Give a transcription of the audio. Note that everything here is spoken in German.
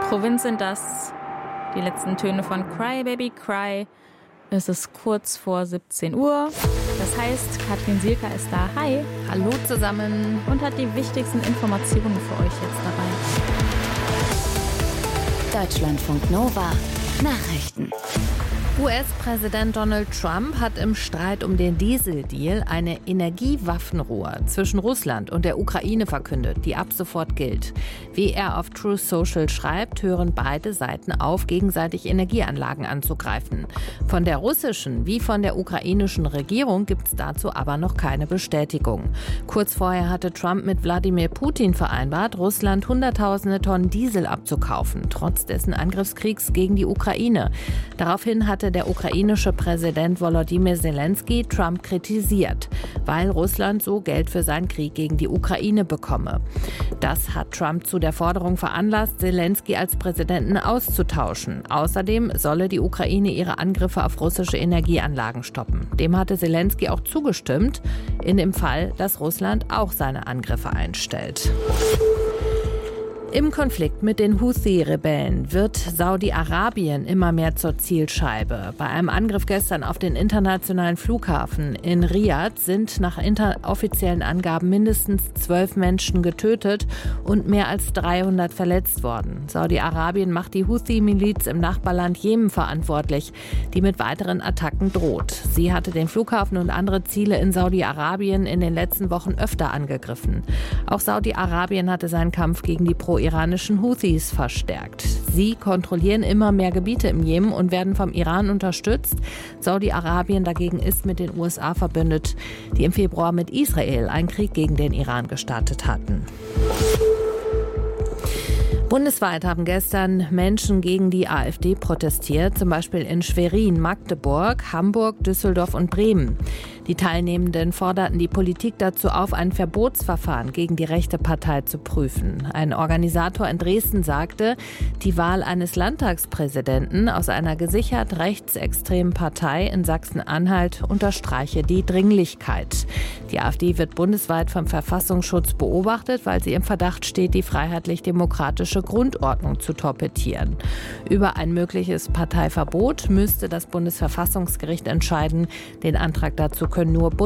Provinz sind das. Die letzten Töne von Cry Baby Cry. Es ist kurz vor 17 Uhr. Das heißt, Katrin Sielker ist da. Hi. Hallo zusammen. Und hat die wichtigsten Informationen für euch jetzt dabei. Deutschlandfunk Nova. Nachrichten. US-Präsident Donald Trump hat im Streit um den Dieseldeal eine Energiewaffenruhe zwischen Russland und der Ukraine verkündet, die ab sofort gilt. Wie er auf Truth Social schreibt, hören beide Seiten auf, gegenseitig Energieanlagen anzugreifen. Von der russischen wie von der ukrainischen Regierung gibt es dazu aber noch keine Bestätigung. Kurz vorher hatte Trump mit Wladimir Putin vereinbart, Russland Hunderttausende Tonnen Diesel abzukaufen, trotz dessen Angriffskriegs gegen die Ukraine. Daraufhin hatte der ukrainische Präsident Volodymyr Zelensky Trump kritisiert, weil Russland so Geld für seinen Krieg gegen die Ukraine bekomme. Das hat Trump zu der Forderung veranlasst, Zelensky als Präsidenten auszutauschen. Außerdem solle die Ukraine ihre Angriffe auf russische Energieanlagen stoppen. Dem hatte Zelensky auch zugestimmt, in dem Fall, dass Russland auch seine Angriffe einstellt. Im Konflikt mit den Houthi-Rebellen wird Saudi-Arabien immer mehr zur Zielscheibe. Bei einem Angriff gestern auf den internationalen Flughafen in Riad sind nach offiziellen Angaben mindestens 12 Menschen getötet und mehr als 300 verletzt worden. Saudi-Arabien macht die Houthi-Miliz im Nachbarland Jemen verantwortlich, die mit weiteren Attacken droht. Sie hatte den Flughafen und andere Ziele in Saudi-Arabien in den letzten Wochen öfter angegriffen. Auch Saudi-Arabien hatte seinen Kampf gegen die pro-iranischen Houthis verstärkt. Sie kontrollieren immer mehr Gebiete im Jemen und werden vom Iran unterstützt. Saudi-Arabien dagegen ist mit den USA verbündet, die im Februar mit Israel einen Krieg gegen den Iran gestartet hatten. Bundesweit haben gestern Menschen gegen die AfD protestiert, zum Beispiel in Schwerin, Magdeburg, Hamburg, Düsseldorf und Bremen. Die Teilnehmenden forderten die Politik dazu auf, ein Verbotsverfahren gegen die rechte Partei zu prüfen. Ein Organisator in Dresden sagte, die Wahl eines Landtagspräsidenten aus einer gesichert rechtsextremen Partei in Sachsen-Anhalt unterstreiche die Dringlichkeit. Die AfD wird bundesweit vom Verfassungsschutz beobachtet, weil sie im Verdacht steht, die freiheitlich-demokratische Grundordnung zu torpedieren. Über ein mögliches Parteiverbot müsste das Bundesverfassungsgericht entscheiden. Den Antrag dazu können nur